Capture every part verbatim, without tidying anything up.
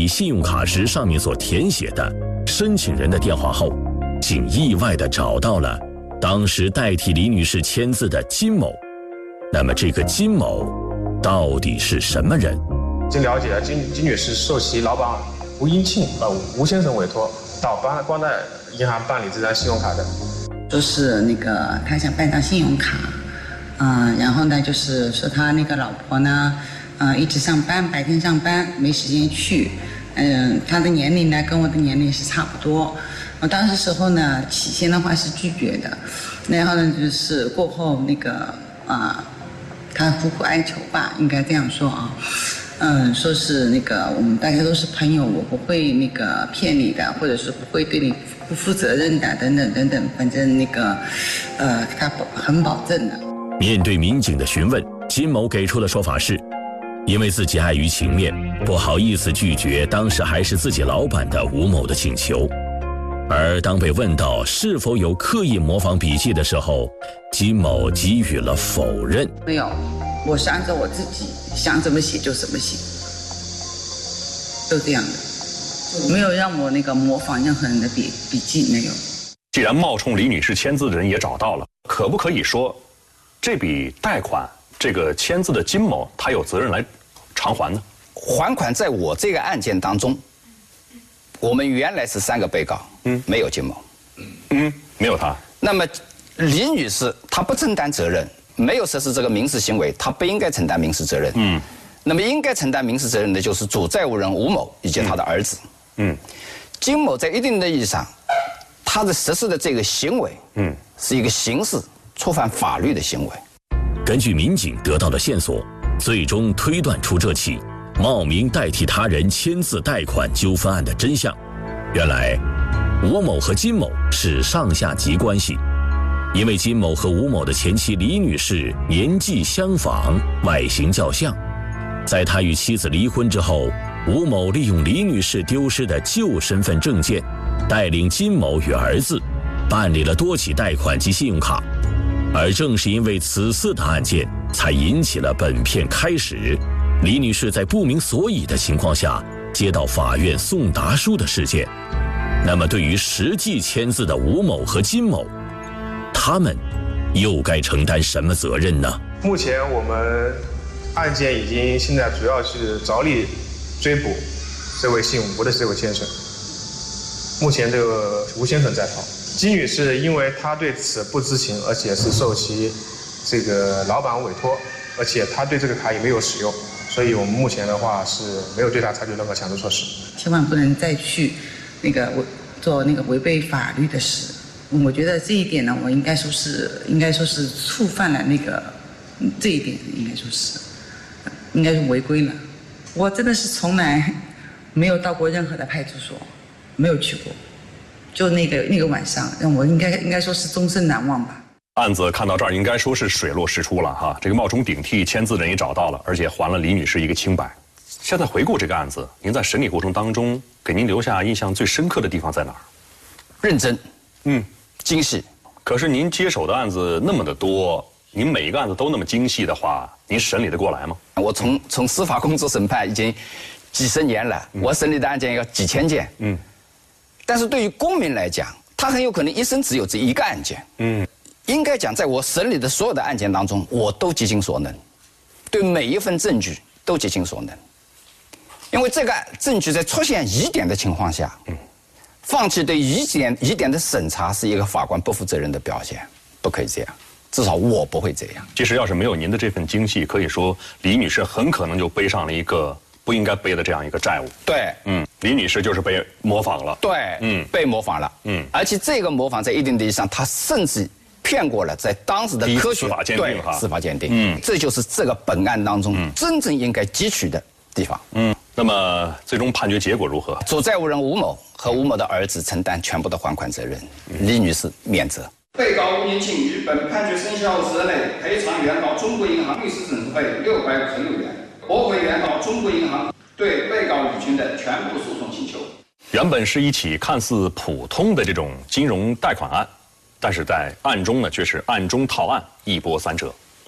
理信用卡时上面所填写的申请人的电话后，竟意外地找到了当时代替李女士签字的金某。那么这个金某到底是什么人？ 经了解，金金女士受其老板吴英庆呃吴先生委托，到光光大银行办理这张信用卡的。 说是那个他想办张信用卡，嗯、呃，然后呢就是说他那个老婆呢，呃一直上班，白天上班没时间去，嗯、呃，他的年龄呢跟我的年龄是差不多。我当时时候呢起先的话是拒绝的，然后呢就是过后那个啊、呃，他苦苦哀求吧，应该这样说啊。嗯，说是那个我们大家都是朋友，我不会那个骗你的，或者是不会对你不负责任的，等等等等，反正那个，呃，他很保证的。 面对民警的询问，金某给出的说法是，因为自己碍于情面，不好意思拒绝当时还是自己老板的吴某的请求。而当被问到是否有刻意模仿笔迹的时候，金某给予了否认。 没有，我是按照我自己想怎么写就怎么写，就这样的，没有让我那个模仿任何人的笔笔记，没有。 既然冒充李女士签字的人也找到了，可不可以说，这笔贷款这个签字的金某他有责任来偿还呢？ 还款在我这个案件当中，我们原来是三个被告，嗯，没有金某， 嗯，没有他。 那么李女士她不承担责任，没有实施这个民事行为，她不应该承担民事责任。嗯，那么应该承担民事责任的就是主债务人吴某以及他的儿子。嗯，金某在一定的意义上，他的实施的这个行为，嗯，是一个刑事触犯法律的行为。 根据民警得到的线索，最终推断出这起冒名代替他人签字贷款纠纷案的真相。原来，吴某和金某是上下级关系。因为金某和吴某的前妻李女士年纪相仿，外形较像，在他与妻子离婚之后，吴某利用李女士丢失的旧身份证件，带领金某与儿子办理了多起贷款及信用卡。而正是因为此次的案件，才引起了本片开始李女士在不明所以的情况下接到法院送达书的事件。那么对于实际签字的吴某和金某，他们又该承担什么责任呢？ 目前我们案件已经现在主要是着力追捕这位姓吴的这位先生。目前这个吴先生在逃，金女士因为她对此不知情，而且是受其这个老板委托，而且她对这个卡也没有使用，所以我们目前的话是没有对她采取任何强制措施。 千万不能再去那个做那个违背法律的事。我觉得这一点呢，我应该说是应该说是触犯了那个这一点，应该说是应该是违规了。我真的是从来没有到过任何的派出所，没有去过，就那个那个晚上，让我应该应该说是终身难忘吧。 案子看到这儿，应该说是水落石出了哈。这个冒充顶替签字人也找到了，而且还了李女士一个清白。现在回顾这个案子，您在审理过程当中，给您留下印象最深刻的地方在哪儿？ 认真，嗯。精细， 可是您接手的案子那么的多，您每一个案子都那么精细的话，您审理得过来吗？ 我从从司法工作审判已经几十年了，嗯、我审理的案件有几千件，嗯，但是对于公民来讲，他很有可能一生只有这一个案件，嗯，应该讲，在我审理的所有的案件当中，我都竭尽所能，对每一份证据都竭尽所能，因为这个证据在出现疑点的情况下，嗯。放弃对疑点疑点的审查是一个法官不负责任的表现，不可以这样，至少我不会这样。 其实要是没有您的这份精细，可以说李女士很可能就背上了一个不应该背的这样一个债务。 对， 嗯，李女士就是被模仿了。 对，嗯，被模仿了，嗯，而且这个模仿在一定的意义上，她甚至骗过了在当时的科学司法鉴定哈， 司法鉴定，嗯，这就是这个本案当中真正应该汲取的地方，嗯。 那么最终判决结果如何？ 主债务人吴某和吴某的儿子承担全部的还款责任，李女士免责。 被告吴英庆于本判决生效时内赔偿原告中国银行律师审视费六百五十六元，驳回原告中国银行对被告李群的全部诉讼请求。 原本是一起看似普通的这种金融贷款案，但是在案中呢却是案中套案，一波三折。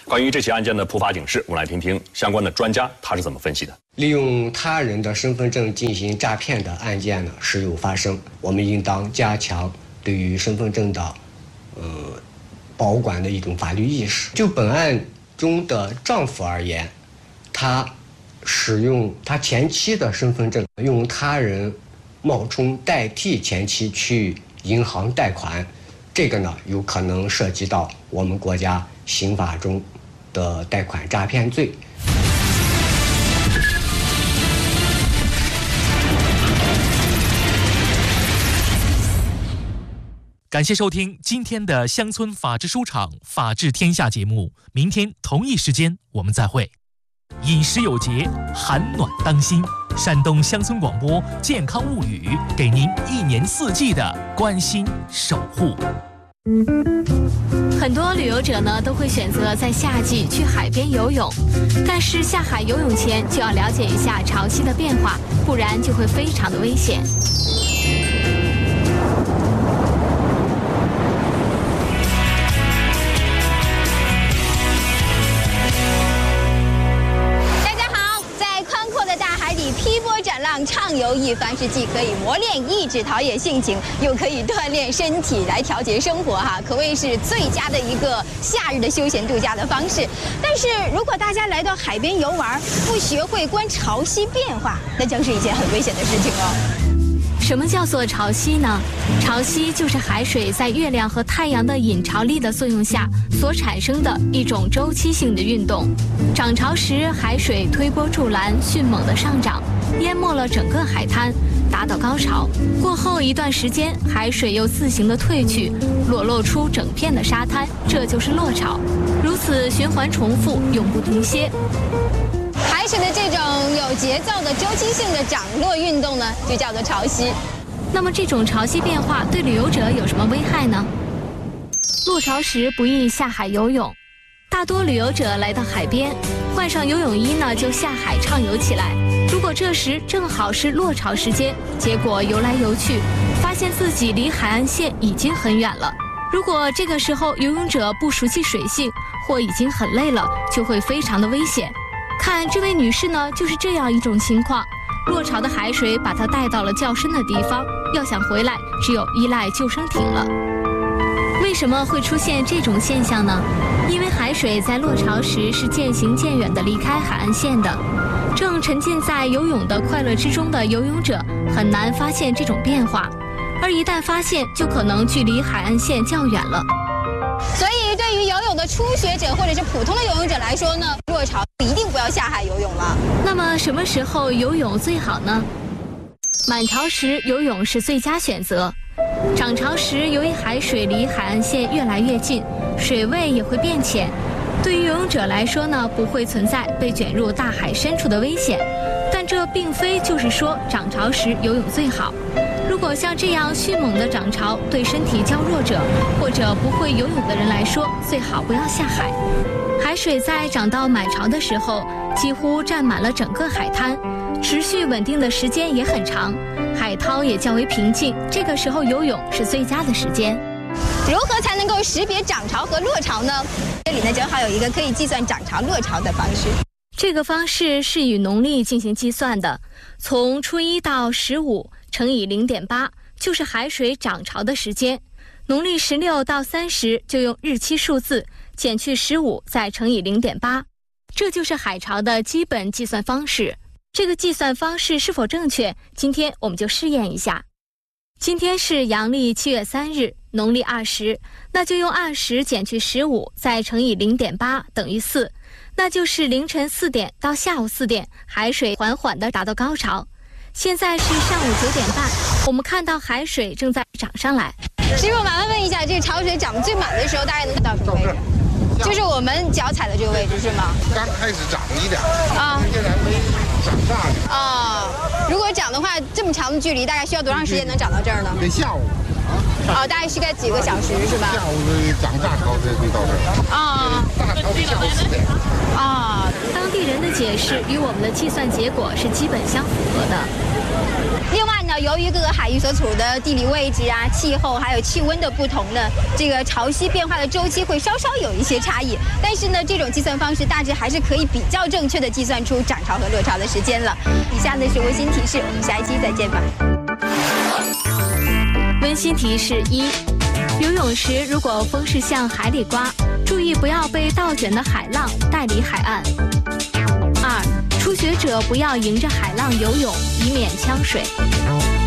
关于这起案件的普法警示，我们来听听相关的专家他是怎么分析的。 利用他人的身份证进行诈骗的案件呢时有发生，我们应当加强对于身份证的呃保管的一种法律意识。就本案中的丈夫而言，他使用他前妻的身份证，用他人冒充代替前妻去银行贷款，这个呢有可能涉及到我们国家刑法中的贷款诈骗罪。 感谢收听今天的乡村法制书场法治天下节目，明天同一时间我们再会。饮食有节，寒暖当心。山东乡村广播健康物语，给您一年四季的关心守护。 很多旅游者呢都会选择在夏季去海边游泳，但是下海游泳前就要了解一下潮汐的变化，不然就会非常的危险。 劈波斩浪，畅游一番，是既可以磨练意志、陶冶性情，又可以锻炼身体来调节生活哈，可谓是最佳的一个夏日的休闲度假的方式。但是如果大家来到海边游玩，不学会观潮汐变化，那将是一件很危险的事情哦。 什么叫做潮汐呢？潮汐就是海水在月亮和太阳的引潮力的作用下所产生的一种周期性的运动。涨潮时，海水推波助澜，迅猛的上涨，淹没了整个海滩，达到高潮。过后一段时间，海水又自行的退去，裸露出整片的沙滩，这就是落潮。如此循环重复，永不停歇。 海水的这种有节奏的周期性的涨落运动呢，就叫做潮汐。 那么这种潮汐变化对旅游者有什么危害呢？落潮时不宜下海游泳。大多旅游者来到海边，换上游泳衣呢，就下海畅游起来。如果这时正好是落潮时间，结果游来游去，发现自己离海岸线已经很远了。如果这个时候游泳者不熟悉水性，或已经很累了，就会非常的危险。看这位女士呢，就是这样一种情况。落潮的海水把她带到了较深的地方，要想回来，只有依赖救生艇了。为什么会出现这种现象呢？因为海水在落潮时是渐行渐远地离开海岸线的，正沉浸在游泳的快乐之中的游泳者很难发现这种变化，而一旦发现，就可能距离海岸线较远了。 所以，对于游泳的初学者或者是普通的游泳者来说呢，落潮一定不要下海游泳了。 那么，什么时候游泳最好呢？满潮时游泳是最佳选择。涨潮时，由于海水离海岸线越来越近，水位也会变浅，对于游泳者来说呢，不会存在被卷入大海深处的危险。但这并非就是说涨潮时游泳最好。如果像这样迅猛的涨潮，对身体较弱者或者不会游泳的人来说，最好不要下海。海水在涨到满潮的时候，几乎占满了整个海滩，持续稳定的时间也很长，海涛也较为平静，这个时候游泳是最佳的时间。 如何才能够识别涨潮和落潮呢？这里呢正好有一个可以计算涨潮落潮的方式。 这个方式是以农历进行计算的，从初一到十五乘以 零点八 就是海水涨潮的时间，农历十六到三十就用日期数字减去十五再乘以 零点八， 这就是海潮的基本计算方式。这个计算方式是否正确，今天我们就试验一下。今天是阳历七月三日，农历二十，那就用二十减去十五再乘以 零点八 等于四，那就是凌晨四点到下午四点，海水缓缓地达到高潮。现在是上午九点半，我们看到海水正在涨上来。 师傅，麻烦问一下，这个潮水涨最满的时候，大概能到什么位置？就是我们脚踩的这个位置是吗？ 刚开始涨一点啊， 现在没涨上去啊。如果涨的话，这么长的距离，大概需要多长时间能涨到这儿呢？ 得下午。 啊，大概需该几个小时是吧？ 下午涨大潮才会到这儿。 啊， 大潮得下午四点。 啊， 当地人的解释与我们的计算结果是基本相符合的。 另外呢，有由于各个海域所处的地理位置啊、气候还有气温的不同呢，这个潮汐变化的周期会稍稍有一些差异。但是呢，这种计算方式大致还是可以比较正确的计算出涨潮和落潮的时间了。以下呢是温馨提示，我们下一期再见吧。 温馨提示一：游泳时如果风是向海里刮，注意不要被倒卷的海浪带离海岸。二、初学者不要迎着海浪游泳，以免呛水。